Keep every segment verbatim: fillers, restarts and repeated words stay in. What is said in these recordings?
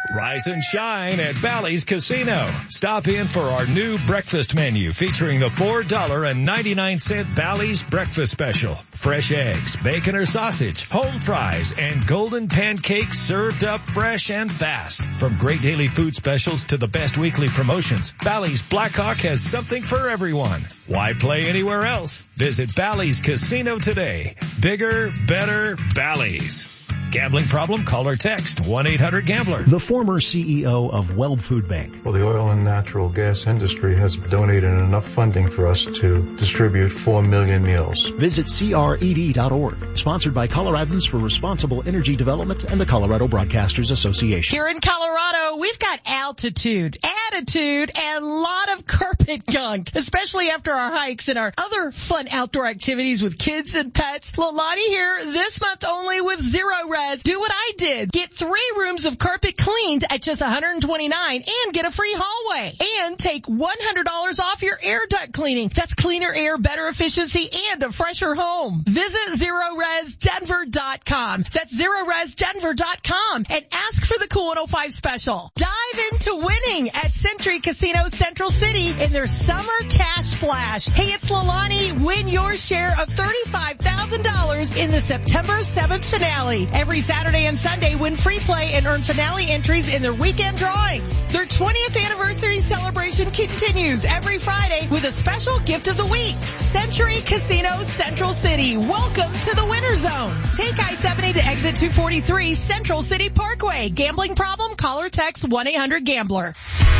Rise and shine at Bally's Casino. Stop in for our new breakfast menu featuring the four dollars and ninety-nine cents Bally's Breakfast Special. Fresh eggs, bacon or sausage, home fries, and golden pancakes served up fresh and fast. From great daily food specials to the best weekly promotions, Bally's Blackhawk has something for everyone. Why play anywhere else? Visit Bally's Casino today. Bigger, better, Bally's. Gambling problem? Call or text one eight hundred gambler. The former C E O of Weld Food Bank. Well, the oil and natural gas industry has donated enough funding for us to distribute four million meals. Visit C R E D dot org. Sponsored by Coloradans for Responsible Energy Development and the Colorado Broadcasters Association. Here in Colorado, we've got altitude, attitude, and a lot of carpet gunk, especially after our hikes and our other fun outdoor activities with kids and pets. Lolani here this month only with zero res. Do what I did. Get three rooms of carpet cleaned at just one hundred twenty-nine dollars and get a free hallway. And take one hundred dollars off your air duct cleaning. That's cleaner air, better efficiency, and a fresher home. Visit zero res denver dot com. That's zero res denver dot com and ask for the Cool one oh five special. Dive into winning at Century Casino Central City in their summer cash flash. Hey, it's Lolani. Win your share of thirty-five thousand dollars in the September seventh finale. Every Saturday and Sunday, win free play and earn finale entries in their weekend drawings. Their twentieth anniversary celebration continues every Friday with a special gift of the week. Century Casino Central City. Welcome to the Winter Zone. Take I seventy to exit two forty-three Central City Parkway. Gambling problem? Call or text one eight hundred gambler.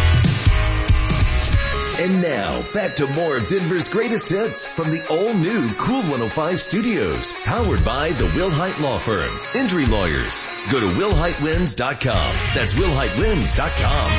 And now, back to more of Denver's greatest hits from the all-new Cool one oh five Studios, powered by the Wilhite Law Firm. Injury lawyers. Go to Wilhite Wins dot com. That's Wilhite Wins dot com.